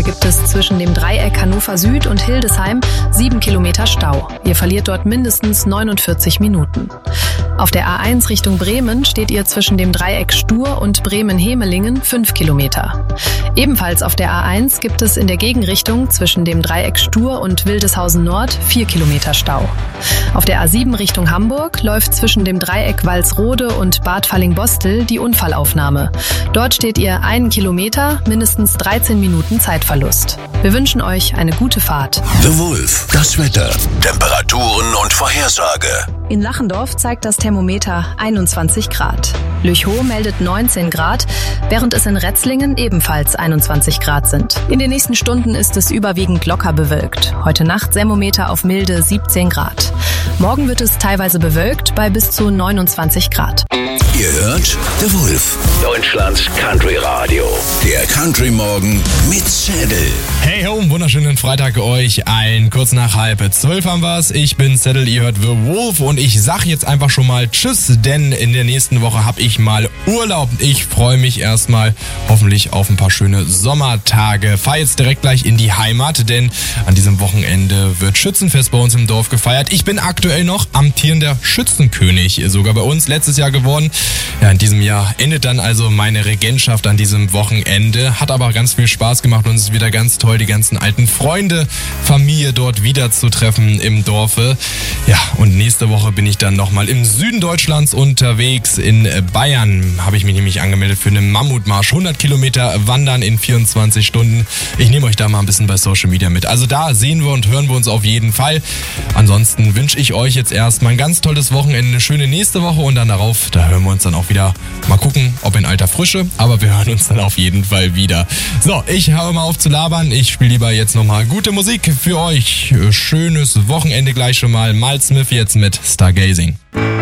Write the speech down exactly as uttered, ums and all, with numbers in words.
gibt es zwischen dem Dreieck Hannover Süd und Hildesheim sieben Kilometer Stau. Ihr verliert dort mindestens neunundvierzig Minuten. Auf der A eins Richtung Bremen steht ihr zwischen dem Dreieck Stur und Bremen-Hemelingen fünf Kilometer. Ebenfalls auf der A eins gibt es in der Gegenrichtung zwischen dem Dreieck Stur und Wildeshausen Nord vier Kilometer Stau. Auf der A sieben Richtung Hamburg läuft zwischen dem Dreieck Walsrode und Bad Falling-Bostel die Unfallaufnahme. Dort steht ihr einen Kilometer, mindestens dreizehn Minuten Zeitverlust. Wir wünschen euch eine gute Fahrt. The Wolf, das Wetter, Temperaturen und Vorhersage. In Lachendorf zeigt das Thermometer einundzwanzig Grad. Lüchow meldet neunzehn Grad, während es in Retzlingen ebenfalls einundzwanzig Grad sind. In den nächsten Stunden ist es überwiegend locker bewölkt. Heute Nacht Thermometer auf milde siebzehn Grad. Morgen wird es teilweise bewölkt bei bis zu neunundzwanzig Grad. Ihr hört The Wolf, Deutschlands Country Radio. Der Country Morgen mit Zedel. Hey ho, wunderschönen Freitag euch allen. Kurz nach halb zwölf haben wir's. Ich bin Zedel, ihr hört The Wolf und ich sag jetzt einfach schon mal Tschüss, denn in der nächsten Woche habe ich mal Urlaub. Ich freue mich erstmal hoffentlich auf ein paar schöne Sommertage. Fahr jetzt direkt gleich in die Heimat, denn an diesem Wochenende wird Schützenfest bei uns im Dorf gefeiert. Ich bin aktuell noch amtierender Schützenkönig, sogar bei uns letztes Jahr geworden. Ja, in diesem Jahr endet dann also meine Regentschaft an diesem Wochenende. Hat aber ganz viel Spaß gemacht und es ist wieder ganz toll, die ganzen alten Freunde, Familie dort wiederzutreffen im Dorfe. Ja, und nächste Woche bin ich dann nochmal im Süden Deutschlands unterwegs. In Bayern habe ich mich nämlich angemeldet für einen Mammutmarsch. hundert Kilometer wandern in vierundzwanzig Stunden. Ich nehme euch da mal ein bisschen bei Social Media mit. Also da sehen wir und hören wir uns auf jeden Fall. Ansonsten wünsche ich euch jetzt erstmal ein ganz tolles Wochenende, eine schöne nächste Woche und dann darauf, da hören wir uns dann auch wieder. Mal gucken, ob in alter Frische, aber wir hören uns dann auf jeden Fall wieder. So, ich höre mal auf zu labern. Ich spiele lieber jetzt nochmal gute Musik für euch. Schönes Wochenende gleich schon mal. Miles Smith jetzt mit Stargazing.